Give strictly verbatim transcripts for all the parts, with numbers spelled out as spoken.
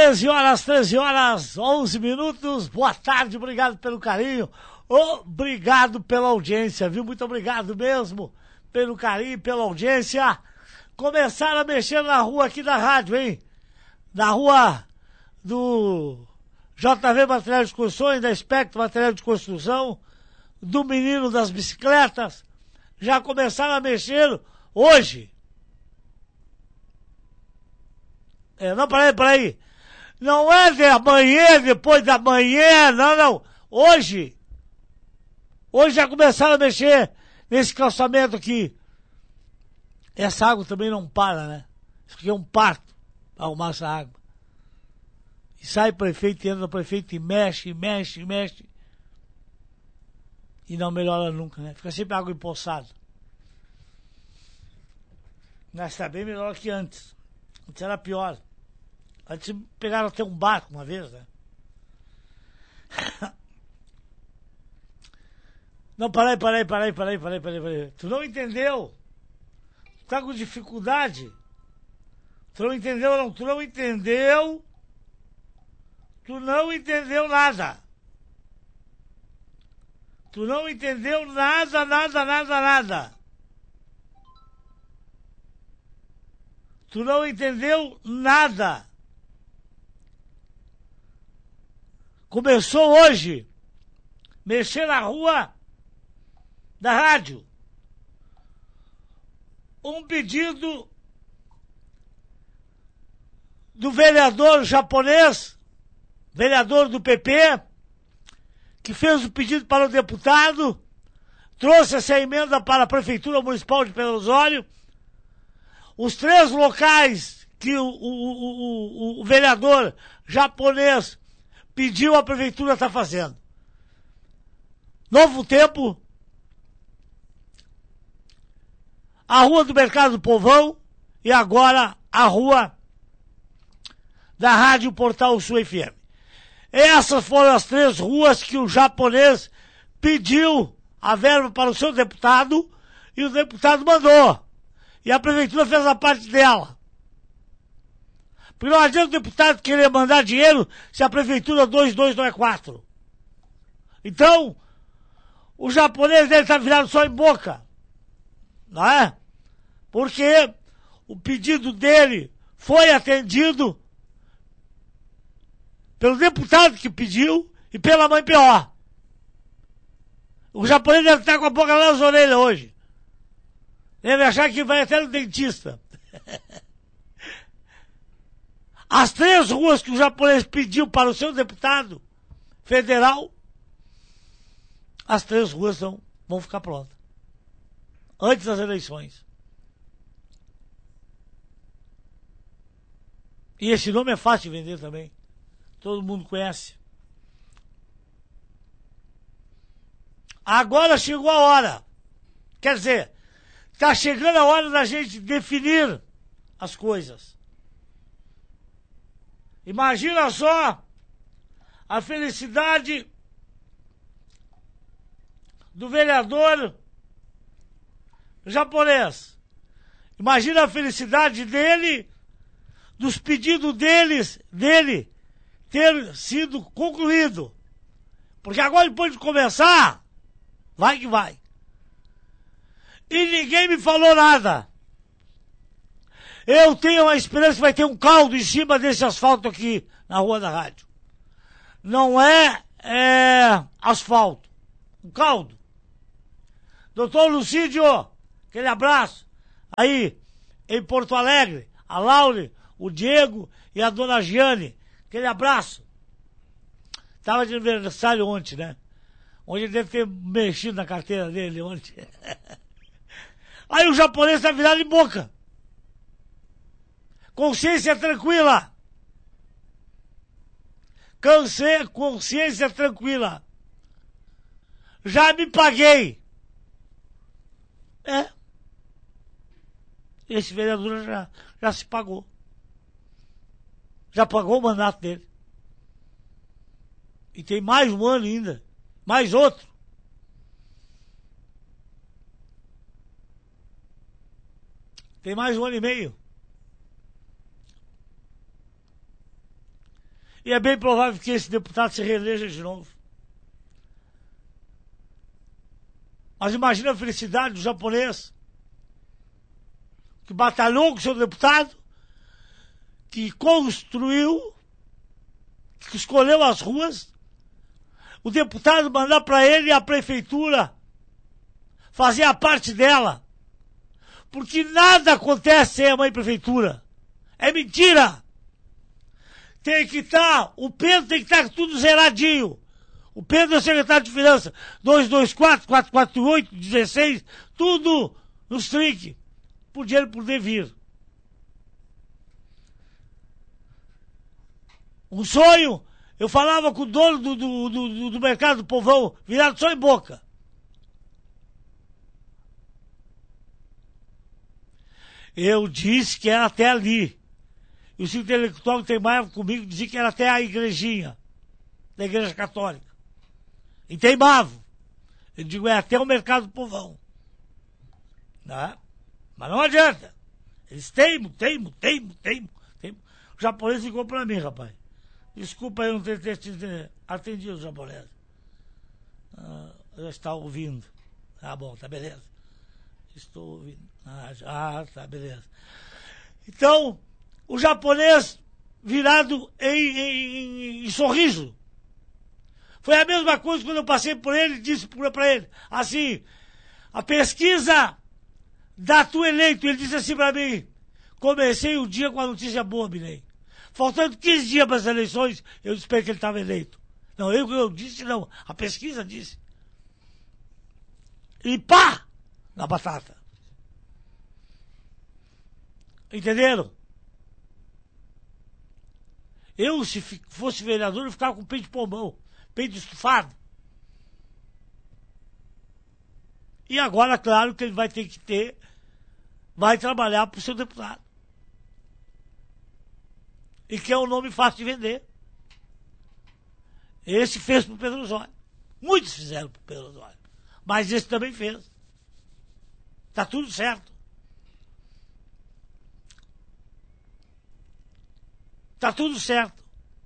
treze horas, treze horas, onze minutos. Boa tarde, obrigado pelo carinho. Obrigado pela audiência, viu? Muito obrigado mesmo pelo carinho, pela audiência. Começaram a mexer na rua aqui da rádio, hein? Na rua do J V Material de Construções, da Espectro Material de Construção, do Menino das Bicicletas. Já começaram a mexer hoje. É, não, peraí, peraí. Não é de amanhã, depois da manhã, não, não. Hoje. Hoje já começaram a mexer nesse calçamento aqui. Essa água também não para, né? Isso aqui é um parto para arrumar essa água. E sai o prefeito, entra o prefeito e mexe, mexe, mexe. E não melhora nunca, né? Fica sempre água empoçada. Mas está bem melhor que antes. Antes era pior. Antes pegaram até um barco uma vez, né? Não, peraí, peraí, peraí, peraí, peraí, peraí, peraí. Tu não entendeu? Tu tá com dificuldade? Tu não entendeu, não? Tu não entendeu? Tu não entendeu nada. Tu não entendeu nada, nada, nada, nada. Tu não entendeu nada. Começou hoje, mexer na rua da rádio. Um pedido do vereador japonês, vereador do P P, que fez o pedido para o deputado, trouxe essa emenda para a Prefeitura Municipal de Pedro Osório. Os três locais que o, o, o, o, o vereador japonês pediu, a Prefeitura está fazendo. Novo Tempo, a Rua do Mercado do Povão e agora a Rua da Rádio Portal Sul F M. Essas foram as três ruas que o japonês pediu a verba para o seu deputado e o deputado mandou. E a Prefeitura fez a parte dela. Porque não adianta o deputado querer mandar dinheiro se a Prefeitura dois, dois não é quatro. Então, o japonês deve estar virado só em boca. Não é? Porque o pedido dele foi atendido pelo deputado que pediu e pela mãe P O. O japonês deve estar com a boca nas orelhas hoje. Deve achar que vai até no dentista. As três ruas que o japonês pediu para o seu deputado federal, as três ruas são, vão ficar prontas. Antes das eleições. E esse nome é fácil de vender também. Todo mundo conhece. Agora chegou a hora. Quer dizer, está chegando a hora da gente definir as coisas. Imagina só a felicidade do vereador japonês. Imagina a felicidade dele, dos pedidos deles, dele ter sido concluído. Porque agora, depois de começar, vai que vai. E ninguém me falou nada. Eu tenho a esperança que vai ter um caldo em cima desse asfalto aqui na Rua da Rádio. Não é, é asfalto. Um caldo. Doutor Lucídio, aquele abraço. Aí, em Porto Alegre, a Laure, o Diego e a dona Giane. Aquele abraço. Estava de aniversário ontem, né? Onde ele deve ter mexido na carteira dele ontem. Aí o japonês está virado em boca. Consciência tranquila. Consciência, consciência tranquila. Já me paguei. É. Esse vereador já, já se pagou. Já pagou o mandato dele. E tem mais um ano ainda. Mais outro. Tem mais um ano e meio. E é bem provável que esse deputado se reeleja de novo. Mas imagina a felicidade do japonês, que batalhou com seu deputado, que construiu, que escolheu as ruas, o deputado mandar para ele a prefeitura fazer a parte dela. Porque nada acontece sem a mãe prefeitura. É mentira! Tem que estar, o Pedro tem que estar tudo zeradinho. O Pedro é o secretário de Finanças. dois dois quatro, quatro quatro oito, dezesseis, tudo nos trinques. Por dinheiro poder vir. Um sonho, eu falava com o dono do, do, do, do mercado do povão, virado só em boca. Eu disse que era até ali. E o seu intelectual que tem mais comigo dizia que era até a igrejinha, da igreja católica. E teimava. Eu digo, é até o mercado do povão. Né? Mas não adianta. Eles teimam, teimam, teimam, teimam, teimam. O japonês ligou pra mim, rapaz. Desculpa eu não ter, ter, ter atendido o japonês. Ah, eu estava ouvindo. Ah, bom, tá beleza. Estou ouvindo. Ah, já, tá beleza. Então, o japonês virado em, em, em sorriso. Foi a mesma coisa quando eu passei por ele e disse para ele, assim, a pesquisa da tu eleito. Ele disse assim para mim, comecei o dia com a notícia boa, Milei. Faltando quinze dias para as eleições, eu esperei que ele estava eleito. Não, eu, eu disse não, a pesquisa disse. E pá! Na batata. Entenderam? Eu, se fosse vereador, eu ficava com peito de pombão, peito estufado. E agora, claro, que ele vai ter que ter, vai trabalhar para o seu deputado. E que é um nome fácil de vender. Esse fez para o Pedro Osório. Muitos fizeram para o Pedro Osório. Mas esse também fez. Está tudo certo. Está tudo certo.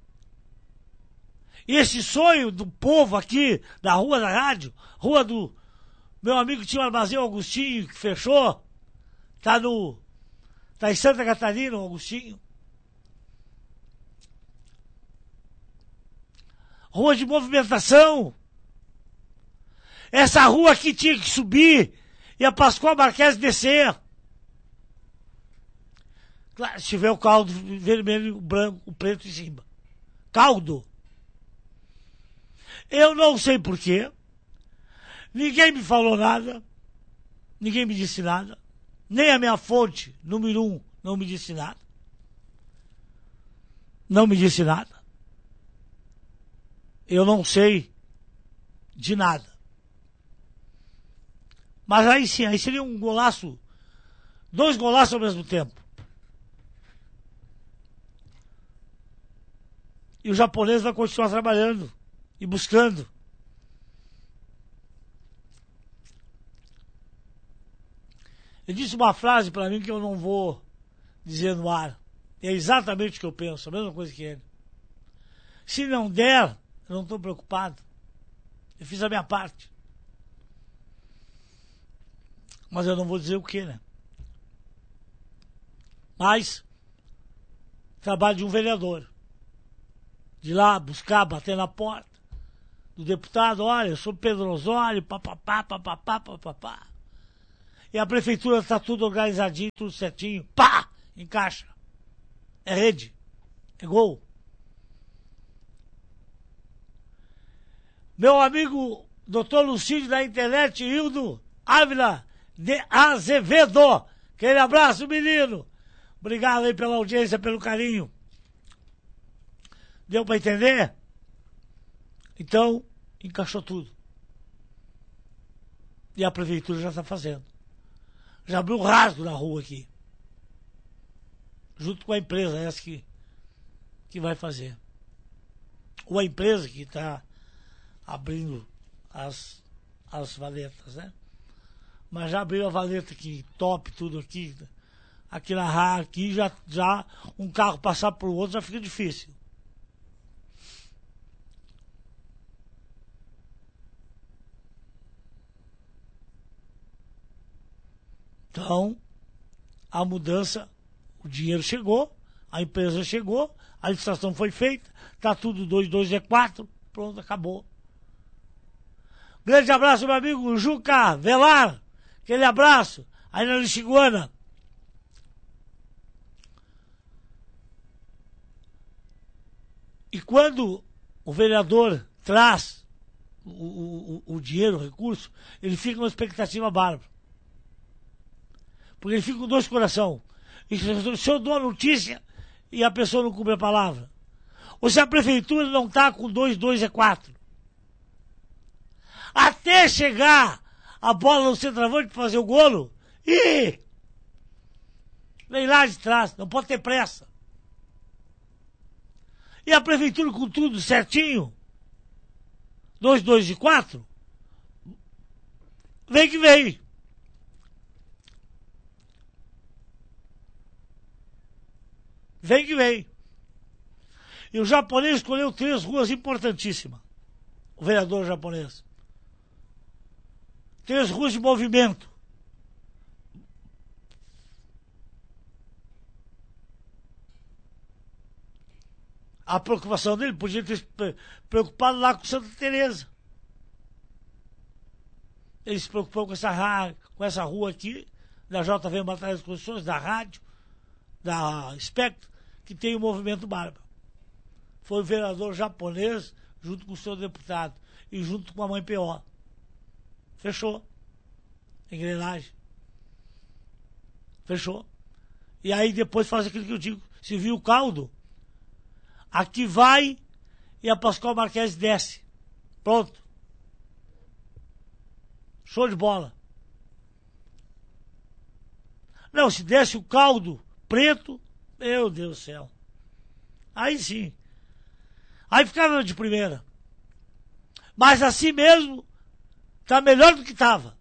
E esse sonho do povo aqui, da Rua da Rádio, rua do meu amigo que tinha o Armazém Augustinho, que fechou, está no, tá em Santa Catarina, o Augustinho. Rua de movimentação. Essa rua aqui tinha que subir e a Pascoal Marques descer. Claro, se tiver o caldo vermelho, o branco, o preto em cima. Caldo. Eu não sei porquê. Ninguém me falou nada. Ninguém me disse nada. Nem a minha fonte, número um, não me disse nada. Não me disse nada. Eu não sei de nada. Mas aí sim, aí seria um golaço, dois golaços ao mesmo tempo. E o japonês vai continuar trabalhando e buscando. Ele disse uma frase para mim que eu não vou dizer no ar. É exatamente o que eu penso, a mesma coisa que ele. Se não der, eu não estou preocupado. Eu fiz a minha parte. Mas eu não vou dizer o que, né? Mas, trabalho de um vereador. De ir lá buscar, bater na porta do deputado, olha, eu sou Pedro Osório, papapá, papapá, papapá. E a prefeitura está tudo organizadinho, tudo certinho, pá, encaixa. É rede, é gol. Meu amigo doutor Lucídio da internet, Hildo Ávila de Azevedo. Aquele abraço, menino. Obrigado aí pela audiência, pelo carinho. Deu para entender? Então, encaixou tudo. E a prefeitura já está fazendo. Já abriu um rasgo na rua aqui. Junto com a empresa, essa que, que vai fazer. Ou a empresa que está abrindo as, as valetas, né? Mas já abriu a valeta aqui, top, tudo aqui. Aqui na Rá, aqui já, já um carro passar por outro já fica difícil. Então, a mudança, o dinheiro chegou, a empresa chegou, a licitação foi feita, tá tudo dois, dois é quatro, pronto, acabou. Grande abraço, meu amigo Juca Velar, aquele abraço, aí na Lixiguana. E quando o vereador traz o, o, o dinheiro, o recurso, ele fica numa expectativa bárbara. Porque ele fica com dois corações. E se eu dou a notícia e a pessoa não cumpre a palavra. Ou se a prefeitura não está com dois, dois é quatro. Até chegar a bola no centroavante para fazer o golo, e vem lá de trás, não pode ter pressa. E a prefeitura com tudo certinho, dois, dois e quatro, vem que vem. Vem que vem. E o japonês escolheu três ruas importantíssimas. O vereador japonês. Três ruas de movimento. A preocupação dele podia ter se preocupado lá com Santa Teresa. Ele se preocupou com essa, com essa rua aqui, da J V Batalha das Constituições, da rádio, da Espectro, que tem o movimento bárbaro. Foi o vereador japonês, junto com o seu deputado, e junto com a mãe P O. Fechou. Engrenagem. Fechou. E aí depois faz aquilo que eu digo. Se viu o caldo, aqui vai e a Pascoal Marques desce. Pronto. Show de bola. Não, se desce o caldo preto, meu Deus do céu. Aí sim. Aí ficava de primeira. Mas assim mesmo, tá melhor do que tava.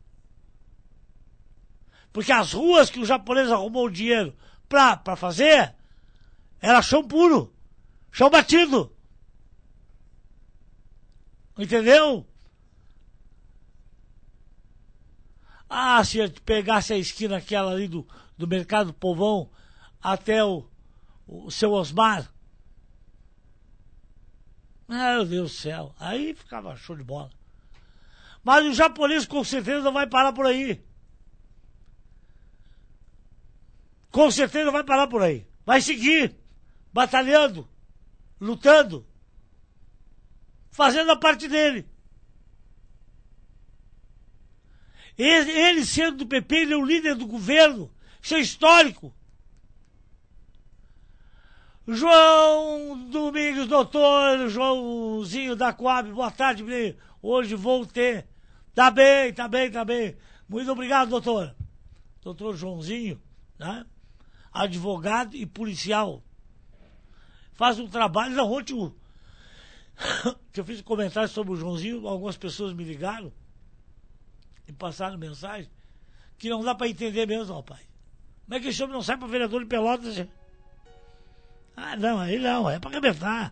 Porque as ruas que o japonês arrumou o dinheiro pra, pra fazer, era chão puro. Chão batido. Entendeu? Ah, se pegasse a esquina aquela ali do, do Mercado Povão até o, o seu Osmar. Meu Deus do céu. Aí ficava show de bola. Mas o japonês com certeza não vai parar por aí. Com certeza não vai parar por aí. Vai seguir batalhando, lutando, fazendo a parte dele. Ele, ele sendo do P P, ele é o líder do governo. Isso é histórico. João Domingos, doutor Joãozinho da Coab, boa tarde, menino. Hoje vou ter. Tá bem, tá bem, tá bem. Muito obrigado, doutor. Doutor Joãozinho, né? Advogado e policial. Faz um trabalho. Não, ontem eu, eu fiz um comentário sobre o Joãozinho, algumas pessoas me ligaram e passaram mensagem que não dá para entender mesmo, rapaz. Como é que esse homem não sai para vereador de Pelotas? Ah, não, aí não, é para arrebentar.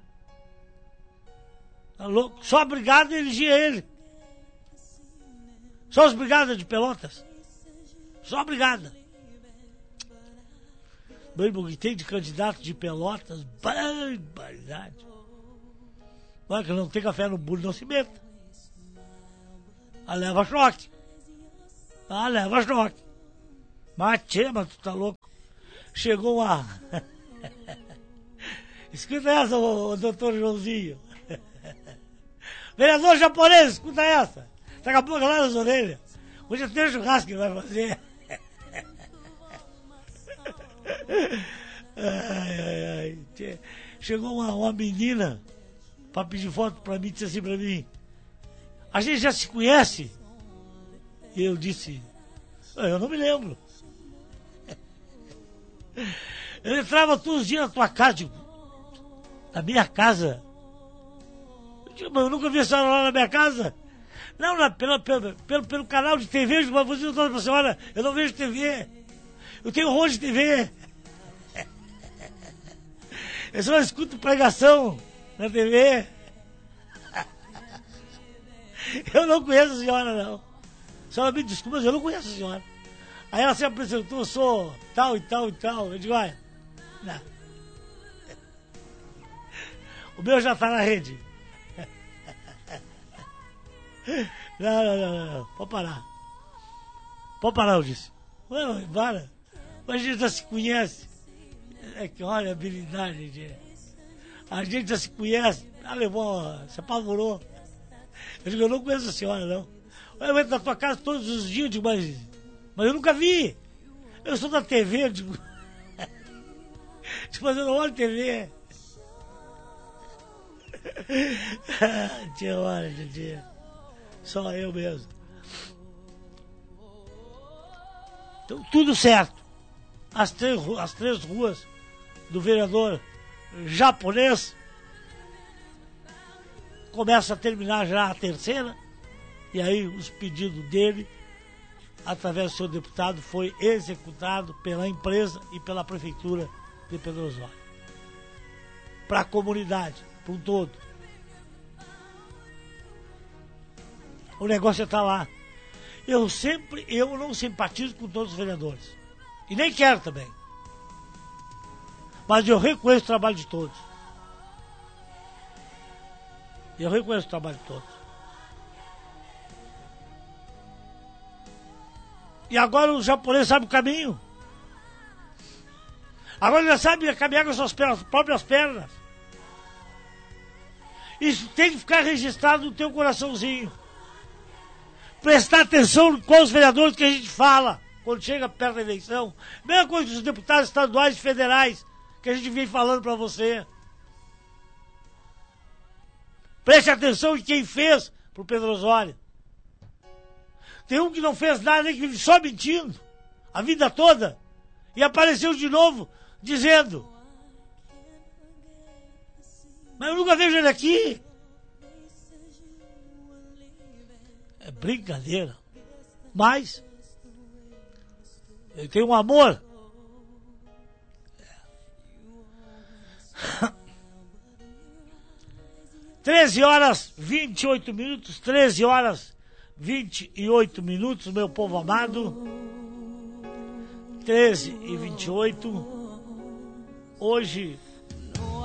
Tá louco? Só a brigada elegia ele. Só as brigadas de Pelotas. Só a brigada. Mesmo que tem de candidato de Pelotas, barbaridade. Olha que não tem café no bolo, não se meta. Ah, leva choque. Ah, leva choque. Mas, tchê, mas tu tá louco. Chegou uma... Escuta essa, ô, ô, doutor Joãozinho. Vereador japonês, escuta essa. Tá com a boca lá nas orelhas. Hoje tem churrasco que ele vai fazer. Ai, ai, ai. Tchê. Chegou uma, uma menina pra pedir foto pra mim, disse assim pra mim: a gente já se conhece? E eu disse: eu não me lembro. Eu entrava todos os dias na tua casa, tipo, na minha casa. Eu, digo, mas eu nunca vi a senhora lá na minha casa. Não, na, pelo, pelo, pelo, pelo canal de T V, mas você não fala pra senhora, eu não vejo T V. Eu tenho um monte de T V. Eu só escuto pregação na T V. Eu não conheço a senhora, não. A senhora me desculpa, mas eu não conheço a senhora. Aí ela se apresentou, sou tal e tal e tal. Eu digo, olha, não. O meu já tá na rede. Não, não, não, não, pode parar. Pode parar, eu disse. Mano, para. A gente já se conhece. É que olha a habilidade, gente. A gente já se conhece. Ah, levou, se apavorou. Eu digo, eu não conheço a senhora, não. Eu entro na tua casa todos os dias, eu digo, mas, mas eu nunca vi. Eu sou da T V, eu digo. Mas eu não olho T V. Tia, olha, tia. Só eu mesmo. Então, tudo certo. As três, as três ruas do vereador japonês começa a terminar já a terceira. E aí os pedidos dele, através do seu deputado, foi executado pela empresa e pela prefeitura de Pedro Osório. Para a comunidade, para um todo. O negócio está lá. Eu sempre, eu não simpatizo com todos os vereadores. E nem quero também. Mas eu reconheço o trabalho de todos. Eu reconheço o trabalho de todos. E agora o japonês sabe o caminho. Agora ele já sabe caminhar com as suas pernas, próprias pernas. Isso tem que ficar registrado no teu coraçãozinho. Prestar atenção com os vereadores que a gente fala quando chega perto da eleição. Mesma coisa com os deputados estaduais e federais que a gente vem falando para você. Preste atenção em quem fez pro Pedro Osório. Tem um que não fez nada, nem que vive só mentindo a vida toda e apareceu de novo dizendo: mas eu nunca vejo ele aqui. É brincadeira. Mas ele tem um amor. treze horas vinte e oito minutos, treze horas vinte e oito minutos, meu povo amado. treze e vinte e oito. Hoje